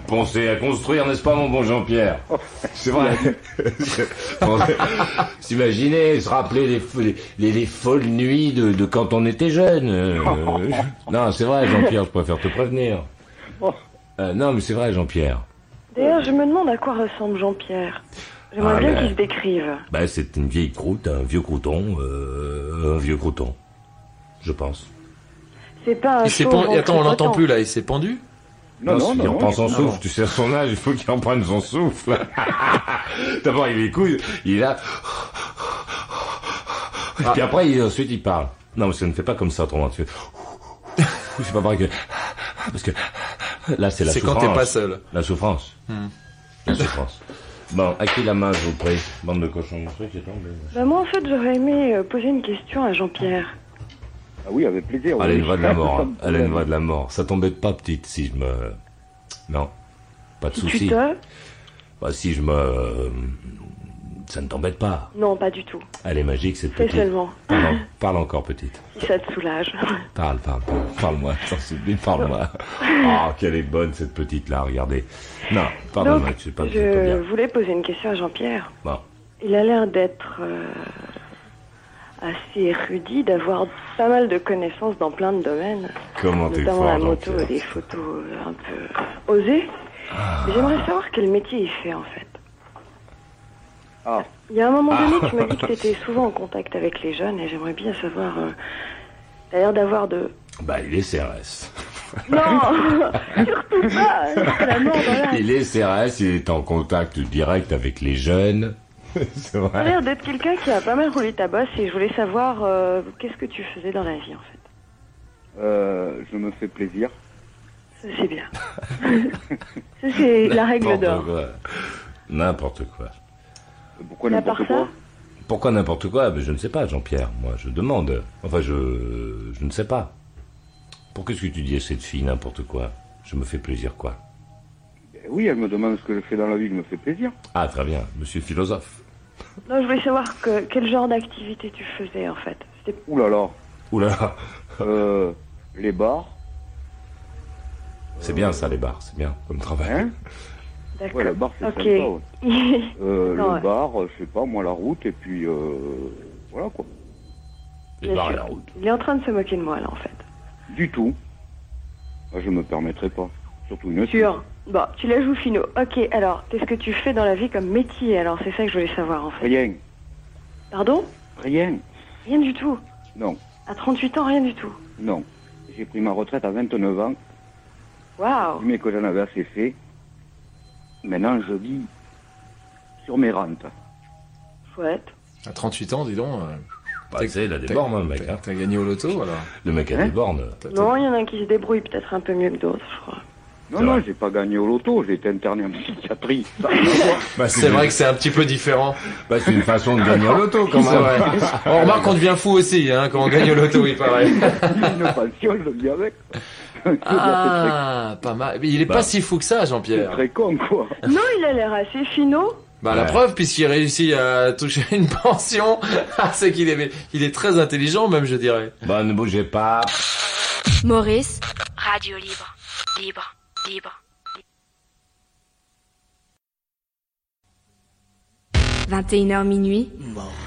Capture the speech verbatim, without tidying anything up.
penser à construire, n'est-ce pas, mon bon Jean-Pierre? C'est vrai. S'imaginer, se rappeler les, les, les, les folles nuits de, de quand on était jeune. Euh, non, c'est vrai, Jean-Pierre, je préfère te prévenir. Euh, non, mais c'est vrai, Jean-Pierre. D'ailleurs, je me demande à quoi ressemble Jean-Pierre. J'aimerais Ah, bien ben, qu'il se décrive. Ben, c'est une vieille croûte, un vieux crouton, euh, un vieux crouton, je pense. C'est pas un Il s'est chauve pendu... Attends, on l'entend ventripotent. plus là, il s'est pendu? Non, non, il non, reprend non, son non, souffle, non. tu sais, à son âge, il faut qu'il reprenne son souffle. D'abord, il écoute, il est là. Ah. Puis après, il, ensuite, il parle. Non, mais ça ne fait pas comme ça, autrement. Tu fais... C'est pas pareil que... Parce que là, c'est la C'est souffrance. quand t'es pas seul. La souffrance. Hmm. La souffrance. Bon, à qui la main, je vous prie? Bande de cochons, mon truc est tombé. Bah moi, en fait, j'aurais aimé euh, poser une question à Jean-Pierre. Ah oui, avec plaisir. Elle a oui. une voix de la mort. hein. Pas de Elle a une problème. voix de la mort. Ça t'embête pas, petite, si je me... Non. Pas de Si tu souci. te... Bah, si je me... euh, Ça ne t'embête pas. Non, pas du tout. Elle est magique, cette Fais petite. seulement. Parle, en- parle encore, petite. Si ça te soulage. Parle, parle, parle. Parle-moi, j'en supplie, parle-moi. Oh, qu'elle est bonne, cette petite-là, regardez. Non, pardonne-moi, Donc, je sais pas, c'est pas je bien. voulais poser une question à Jean-Pierre. Bon. Il a l'air d'être euh, assez érudit, d'avoir pas mal de connaissances dans plein de domaines. Comment t'es Notamment fort, la moto Jean-Pierre. et les photos euh, un peu osées. Mais j'aimerais savoir quel métier il fait en fait. Ah, Il y a un moment donné, tu m'as dit que tu étais souvent en contact avec les jeunes et j'aimerais bien savoir. Euh, T'as l'air d'avoir de. Bah, il est C R S. Non, surtout pas. C'est la mort dans l'âme. Il est C R S, il est en contact direct avec les jeunes. C'est T'as vrai. l'air d'être quelqu'un qui a pas mal roulé ta bosse et je voulais savoir euh, qu'est-ce que tu faisais dans la vie en fait. euh, je me fais plaisir. Ça, c'est bien. Ça, c'est la règle N'importe d'or. quoi. N'importe quoi. Pourquoi Et à n'importe part quoi ça, Pourquoi n'importe quoi? Ben, je ne sais pas, Jean-Pierre. Moi, je demande. Enfin, je... Je ne sais pas. Pourquoi est-ce que tu dis à cette fille n'importe quoi? Je me fais plaisir quoi? Ben oui, elle me demande ce que je fais dans la vie, je me fais plaisir. Ah, très bien. Monsieur philosophe. non, je voulais savoir que, quel genre d'activité tu faisais en fait. C'était Ouh là là. Oula. Euh, les bars, C'est bien ça, les bars. C'est bien comme travail. hein d'accord. Ouais, le bar, c'est Ok. sympa, ouais. Euh, Non, le ouais. bar, euh, je sais pas, moi, la route, et puis, euh, voilà, quoi. Les Bien bars et sûr. la route. Il est en train de se moquer de moi là en fait. Du tout. Ah, je me permettrai pas. Surtout une fille. Sûr. Bon, tu la joues finot. Ok, alors, qu'est-ce que tu fais dans la vie comme métier? Alors, c'est ça que je voulais savoir en fait. Rien. Pardon? Rien. Rien du tout. Non. À trente-huit ans, rien du tout. Non. J'ai pris ma retraite à vingt-neuf ans. Waouh. Mais que j'en avais assez fait. Maintenant, je vis sur mes rentes. Chouette. À trente-huit ans, dis donc. euh, Bah, tu sais, il a des t'as- bornes, hein, le mec. t'as- Hein. T'as gagné au loto, alors. Le mec a Hein des bornes. T'as- Non, il y en a un qui se débrouille peut-être un peu mieux que d'autres, je crois. Non, C'est non, vrai. j'ai pas gagné au loto, j'ai été interné en psychiatrie. Bah, C'est vrai que c'est un petit peu différent. Bah, c'est une façon de gagner au loto, quand C'est même. vrai. On remarque qu'on devient fou aussi, hein, quand on gagne au loto, il paraît. Une pension, je le dis avec. Ah, pas mal. Mais il est Bah. pas si fou que ça, C'est Jean-Pierre. très con, quoi. Non, il a l'air assez finot. Bah, la Ouais. preuve, puisqu'il réussit à toucher une pension, c'est qu'il est, il est très intelligent, même, je dirais. Bah, ne bougez pas. Maurice. Radio libre. Libre. Libre. vingt et une heures minuit.